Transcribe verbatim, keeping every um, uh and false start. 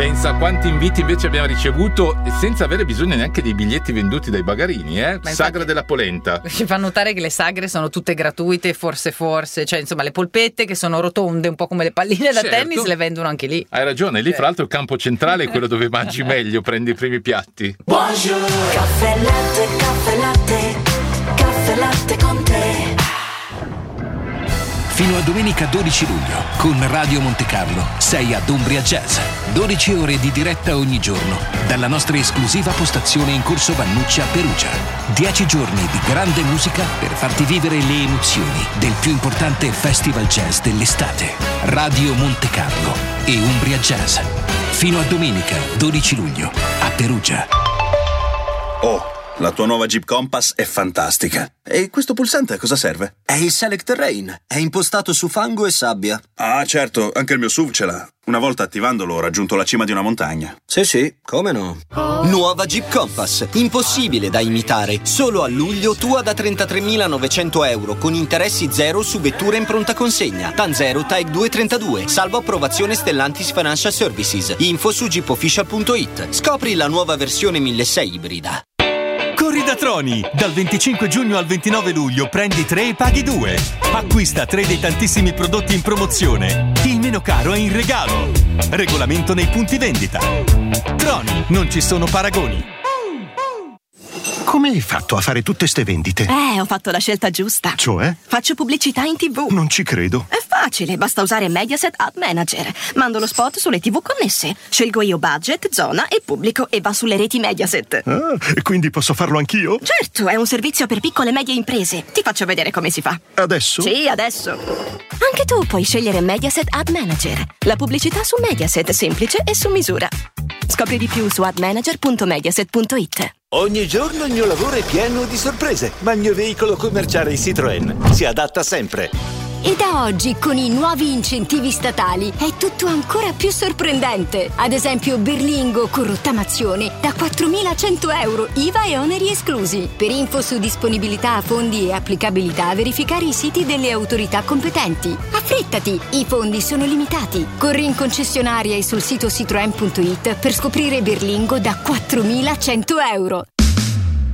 pensa a quanti inviti invece abbiamo ricevuto senza avere bisogno neanche dei biglietti venduti dai bagarini, eh? Ma Sagra infatti, della polenta. Ci fa notare che le sagre sono tutte gratuite, forse forse, cioè insomma le polpette che sono rotonde, un po' come le palline da Certo. tennis, le vendono anche lì. Hai ragione, lì fra l'altro il campo centrale è quello dove mangi meglio, prendi i primi piatti. Buongiorno. Caffè latte, caffè latte, caffè latte con te. Fino a domenica dodici luglio, con Radio Monte Carlo, sei ad Umbria Jazz. dodici ore di diretta ogni giorno, dalla nostra esclusiva postazione in Corso Vannucci a Perugia. dieci giorni di grande musica per farti vivere le emozioni del più importante festival jazz dell'estate. Radio Monte Carlo e Umbria Jazz. Fino a domenica dodici luglio, a Perugia. Oh, la tua nuova Jeep Compass è fantastica. E questo pulsante a cosa serve? È il Select Terrain. È impostato su fango e sabbia. Ah, certo, anche il mio S U V ce l'ha. Una volta attivandolo ho raggiunto la cima di una montagna. Sì, sì, come no? Nuova Jeep Compass. Impossibile da imitare. Solo a luglio tua da trentatremilanovecento euro con interessi zero su vetture in pronta consegna. TAN zero T A E C duecentotrentadue. Salvo approvazione Stellantis Financial Services. Info su jeep official punto it. Scopri la nuova versione milleseicento ibrida. Corri da Troni! Dal venticinque giugno al ventinove luglio prendi tre e paghi due. Acquista tre dei tantissimi prodotti in promozione. Il meno caro è in regalo. Regolamento nei punti vendita. Troni, non ci sono paragoni. Come hai fatto a fare tutte ste vendite? Eh, ho fatto la scelta giusta. Cioè? Faccio pubblicità in tivù. Non ci credo. È facile, basta usare Mediaset Ad Manager. Mando lo spot sulle tivù connesse. Scelgo io budget, zona e pubblico e va sulle reti Mediaset. Ah, quindi posso farlo anch'io? Certo, è un servizio per piccole e medie imprese. Ti faccio vedere come si fa. Adesso? Sì, adesso. Anche tu puoi scegliere Mediaset Ad Manager. La pubblicità su Mediaset, semplice e su misura. Scopri di più su ad manager punto mediaset punto it. Ogni giorno il mio lavoro è pieno di sorprese, ma il mio veicolo commerciale Citroën si adatta sempre. E da oggi, con i nuovi incentivi statali, è tutto ancora più sorprendente. Ad esempio, Berlingo con rottamazione da quattromilacento euro, I V A e oneri esclusi. Per info su disponibilità, fondi e applicabilità, verificare i siti delle autorità competenti. Affrettati, i fondi sono limitati. Corri in concessionaria e sul sito citroen punto it per scoprire Berlingo da quattromilacento euro.